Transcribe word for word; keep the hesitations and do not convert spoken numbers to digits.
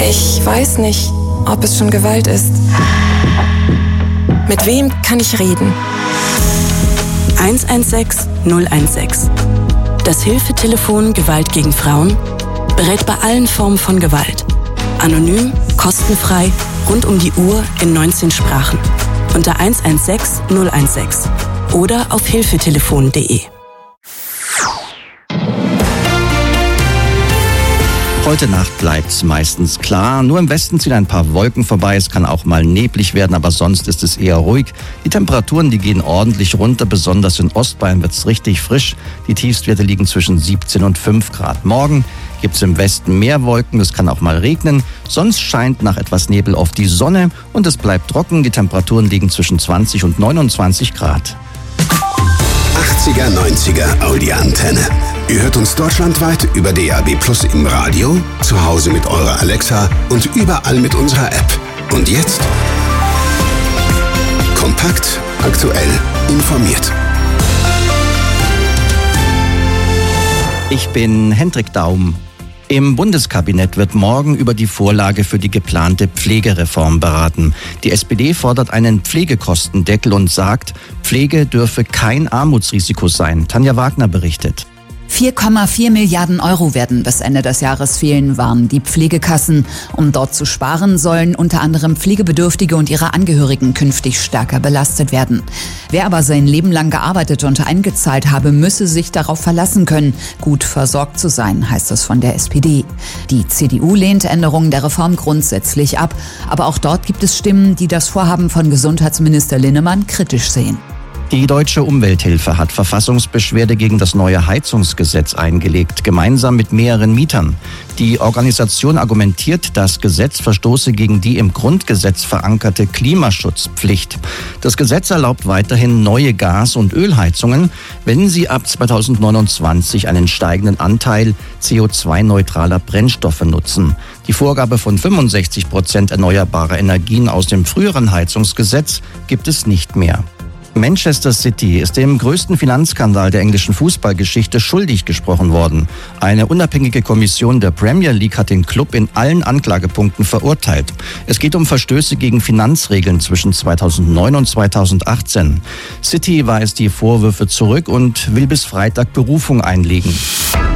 Ich weiß nicht, ob es schon Gewalt ist. Mit wem kann ich reden? eins eins sechs null eins sechs. Das Hilfetelefon Gewalt gegen Frauen berät bei allen Formen von Gewalt. Anonym, kostenfrei, rund um die Uhr in neunzehn Sprachen. Unter eins eins sechs null eins sechs oder auf hilfetelefon punkt de. Heute Nacht bleibt's meistens klar. Nur im Westen ziehen ein paar Wolken vorbei. Es kann auch mal neblig werden, aber sonst ist es eher ruhig. Die Temperaturen, die gehen ordentlich runter. Besonders in Ostbayern wird's richtig frisch. Die Tiefstwerte liegen zwischen siebzehn und fünf Grad. Morgen gibt's im Westen mehr Wolken. Es kann auch mal regnen. Sonst scheint nach etwas Nebel oft die Sonne und es bleibt trocken. Die Temperaturen liegen zwischen zwanzig und neunundzwanzig Grad. achtziger, neunziger Audi-Antenne. Ihr hört uns deutschlandweit über D A B Plus im Radio, zu Hause mit eurer Alexa und überall mit unserer App. Und jetzt? Kompakt, aktuell, informiert. Ich bin Hendrik Daum. Im Bundeskabinett wird morgen über die Vorlage für die geplante Pflegereform beraten. Die S P D fordert einen Pflegekostendeckel und sagt, Pflege dürfe kein Armutsrisiko sein. Tanja Wagner berichtet. vier Komma vier Milliarden Euro werden bis Ende des Jahres fehlen, warnen die Pflegekassen. Um dort zu sparen, sollen unter anderem Pflegebedürftige und ihre Angehörigen künftig stärker belastet werden. Wer aber sein Leben lang gearbeitet und eingezahlt habe, müsse sich darauf verlassen können, gut versorgt zu sein, heißt es von der S P D. Die C D U lehnt Änderungen der Reform grundsätzlich ab. Aber auch dort gibt es Stimmen, die das Vorhaben von Gesundheitsminister Linnemann kritisch sehen. Die Deutsche Umwelthilfe hat Verfassungsbeschwerde gegen das neue Heizungsgesetz eingelegt, gemeinsam mit mehreren Mietern. Die Organisation argumentiert, das Gesetz verstoße gegen die im Grundgesetz verankerte Klimaschutzpflicht. Das Gesetz erlaubt weiterhin neue Gas- und Ölheizungen, wenn sie ab zweitausendneunundzwanzig einen steigenden Anteil C O zwei neutraler Brennstoffe nutzen. Die Vorgabe von fünfundsechzig Prozent erneuerbarer Energien aus dem früheren Heizungsgesetz gibt es nicht mehr. Manchester City ist dem größten Finanzskandal der englischen Fußballgeschichte schuldig gesprochen worden. Eine unabhängige Kommission der Premier League hat den Club in allen Anklagepunkten verurteilt. Es geht um Verstöße gegen Finanzregeln zwischen zweitausendneun und zweitausendachtzehn. City weist die Vorwürfe zurück und will bis Freitag Berufung einlegen.